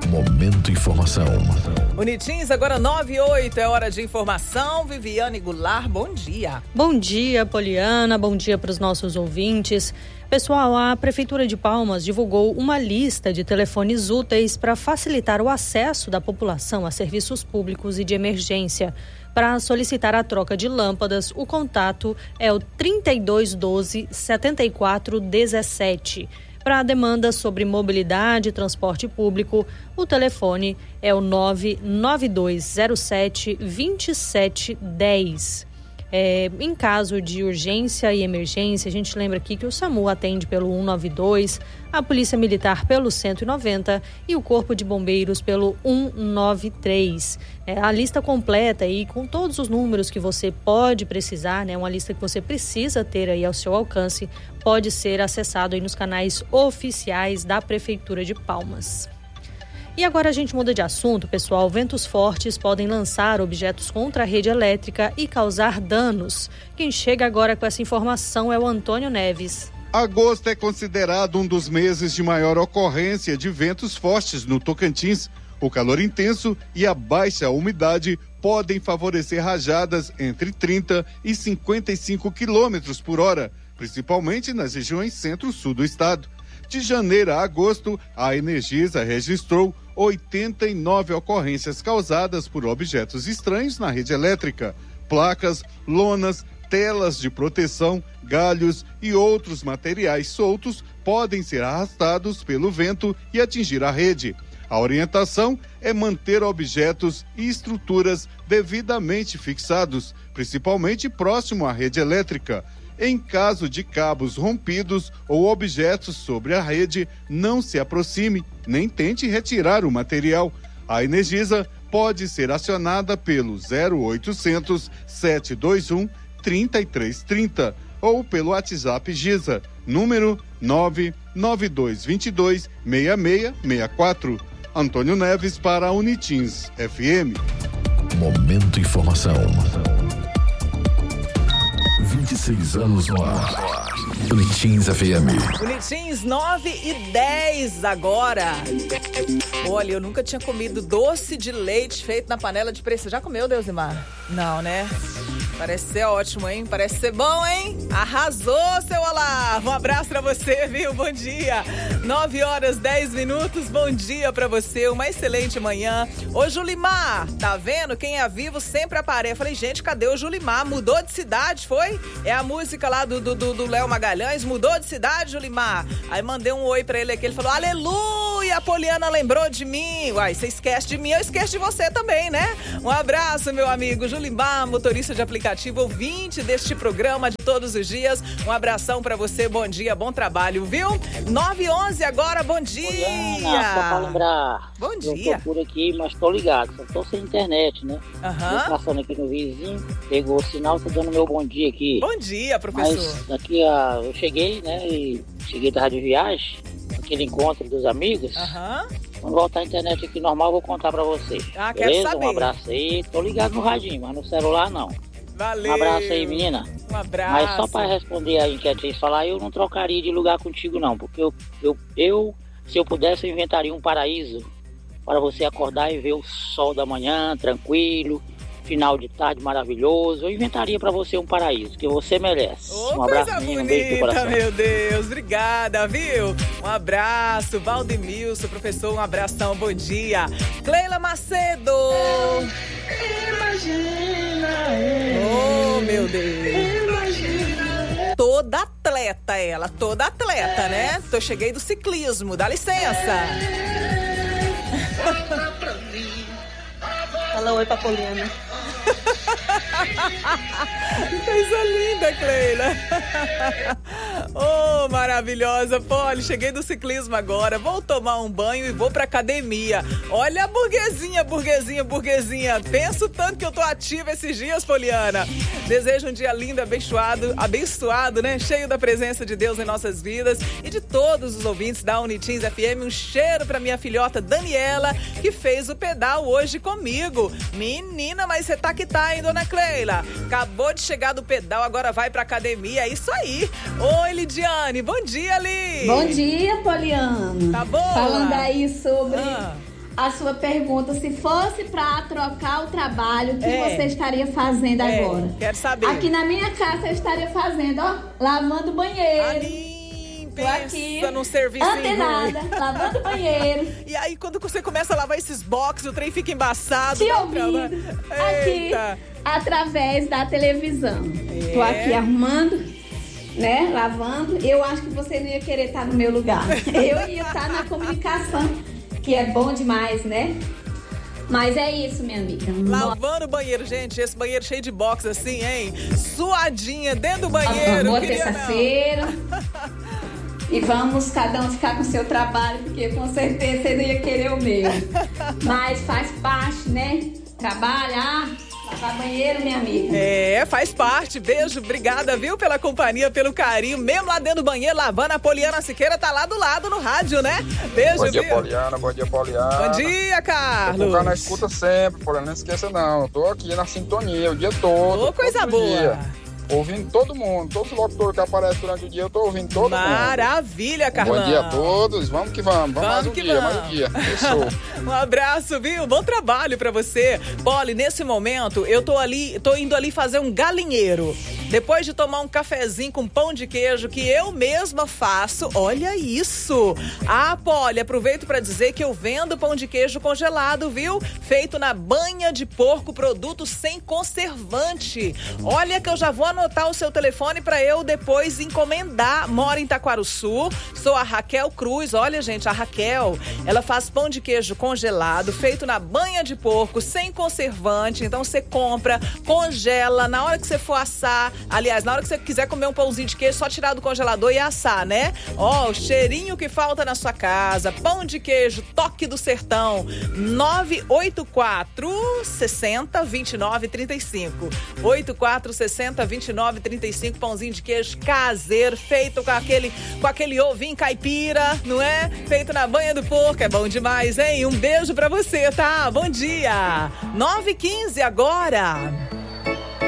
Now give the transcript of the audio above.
Momento Informação. Unitins, agora 9h08, é hora de informação. Viviane Goulart, bom dia. Bom dia, Poliana, bom dia para os nossos ouvintes. Pessoal, a Prefeitura de Palmas divulgou uma lista de telefones úteis para facilitar o acesso da população a serviços públicos e de emergência. Para solicitar a troca de lâmpadas, o contato é o 3212-7417. Para demandas sobre mobilidade e transporte público, o telefone é o 99207-2710. Em caso de urgência e emergência, a gente lembra aqui que o SAMU atende pelo 192, a Polícia Militar pelo 190 e o Corpo de Bombeiros pelo 193. A lista completa aí com todos os números que você pode precisar, né? Uma lista que você precisa ter aí ao seu alcance, pode ser acessado aí nos canais oficiais da Prefeitura de Palmas. E agora a gente muda de assunto, pessoal. Ventos fortes podem lançar objetos contra a rede elétrica e causar danos. Quem chega agora com essa informação é o Antônio Neves. Agosto é considerado um dos meses de maior ocorrência de ventos fortes no Tocantins. O calor intenso e a baixa umidade podem favorecer rajadas entre 30 e 55 quilômetros por hora, principalmente nas regiões centro-sul do estado. De janeiro a agosto, a Energisa registrou 89 ocorrências causadas por objetos estranhos na rede elétrica. Placas, lonas, telas de proteção, galhos e outros materiais soltos podem ser arrastados pelo vento e atingir a rede. A orientação é manter objetos e estruturas devidamente fixados, principalmente próximo à rede elétrica. Em caso de cabos rompidos ou objetos sobre a rede, não se aproxime, nem tente retirar o material. A Energisa pode ser acionada pelo 0800 721 3330 ou pelo WhatsApp Gisa, número 99222 6664. Antônio Neves para a Unitins FM. Momento Informação. 26 anos no ar. Unitins FM. Unitins 9h10 agora. Olha, eu nunca tinha comido doce de leite feito na panela de pressão. Já comeu, Deusimar? Não, né? Parece ser ótimo, hein? Parece ser bom, hein? Arrasou, seu Olavo. Um abraço pra você, viu? Bom dia. 9h10. Bom dia pra você. Uma excelente manhã. Ô, Julimar, tá vendo? Quem é vivo sempre aparece. Eu falei, gente, cadê o Julimar? Mudou de cidade, foi? É a música lá do Léo Magalhães. Mudou de cidade, Julimar? Aí mandei um oi pra ele aqui. Ele falou, aleluia, a Poliana lembrou de mim. Uai, você esquece de mim, eu esqueço de você também, né? Um abraço, meu amigo Julimar, motorista de aplicativo, ouvinte deste programa de todos os dias. Um abração pra você, bom dia, bom trabalho, viu? 9h11 agora, bom dia! Poliana, só pra lembrar. Bom dia. Eu tô por aqui, mas tô ligado, só tô sem internet, né? Aham. Tô passando aqui no vizinho, pegou o sinal, tô dando meu bom dia aqui. Bom dia, professor. Mas daqui eu cheguei, né? E cheguei da Rádio Viagem, aquele encontro dos amigos. Aham. Quando voltar a internet aqui normal, eu vou contar pra vocês. Ah, beleza? quero saber. Um abraço aí. Tô ligado no radinho, mas no celular não. Valeu. Um abraço aí, menina. Um abraço. Mas só pra responder a enquete e falar, eu não trocaria de lugar contigo não, porque se eu pudesse, eu inventaria um paraíso para você acordar e ver o sol da manhã, tranquilo, final de tarde maravilhoso. Eu inventaria para você um paraíso, que você merece. Um abraço, menino, um beijo no coração. Meu Deus, obrigada, viu? Um abraço, Valdemilson, professor, um abração, bom dia. Cleila Macedo. Imagina. Oh, meu Deus. Imagina. Toda atleta ela, toda atleta, né? Eu cheguei do ciclismo, dá licença. Fala oi pra Poliana. Coisa linda, Cleila. Oh, maravilhosa. Poli, cheguei do ciclismo agora. Vou tomar um banho e vou pra academia. Olha a burguesinha. Penso tanto que eu tô ativa esses dias, Poliana. Desejo um dia lindo, abençoado, né? Cheio da presença de Deus em nossas vidas e de todos os ouvintes da Unitins FM. Um cheiro pra minha filhota Daniela, que fez o pedal hoje comigo. Menina, mas você tá que tá, hein, dona Cleila? Acabou de chegar do pedal, agora vai pra academia. É isso aí. Oi, Lidiane. Bom dia, Li. Bom dia, Poliana. Tá bom? Falando aí sobre a sua pergunta. Se fosse para trocar o trabalho, o que você estaria fazendo agora? Quero saber. Aqui na minha casa eu estaria fazendo, ó, lavando o banheiro. Tô aqui, num serviço antenada, lavando o banheiro. E aí, quando você começa a lavar esses boxes, o trem fica embaçado. Te ouvindo aqui, através da televisão. Tô aqui arrumando, né, lavando. Eu acho que você não ia querer estar no meu lugar. Eu ia estar na comunicação, que é bom demais, né? Mas é isso, minha amiga. Lavando o banheiro, gente. Esse banheiro cheio de box assim, hein? Suadinha dentro do banheiro. Boa terça-feira. E vamos cada um ficar com o seu trabalho, porque com certeza você não ia querer o meu. Mas faz parte, né? Trabalhar, lavar banheiro, minha amiga. Faz parte. Beijo, obrigada, viu, pela companhia, pelo carinho. Mesmo lá dentro do banheiro, lavando, a Poliana Siqueira tá lá do lado no rádio, né? Beijo, bom dia, viu? Poliana. Bom dia, Poliana. Bom dia, Carlos. Tô na escuta sempre, Poliana. Não esqueça, não. Tô aqui na sintonia o dia todo. Coisa boa. Dia. Ouvindo todo mundo, todos os locutores que aparecem durante o dia, eu tô ouvindo todo mundo. Maravilha, Carlão. Bom dia a todos, vamos que vamos. Vamos mais um dia. Fechou. Um abraço, viu? Bom trabalho pra você. Poli, nesse momento, eu tô indo ali fazer um galinheiro. Depois de tomar um cafezinho com pão de queijo que eu mesma faço, olha isso. Poli, aproveito pra dizer que eu vendo pão de queijo congelado, viu? Feito na banha de porco, produto sem conservante. Olha que eu já vou anotar o seu telefone para eu depois encomendar. Moro em Taquarussu, sou a Raquel Cruz. Olha, gente, a Raquel, ela faz pão de queijo congelado, feito na banha de porco, sem conservante. Então você compra, congela, na hora que você for assar, aliás, na hora que você quiser comer um pãozinho de queijo, só tirar do congelador e assar, né? O cheirinho que falta na sua casa. Pão de queijo, toque do sertão. 984 60 29 35. 84 60 29 35, pãozinho de queijo caseiro, feito com aquele ovinho caipira, não é? Feito na banha do porco, é bom demais, hein? Um beijo pra você, tá? Bom dia! 9h15 agora.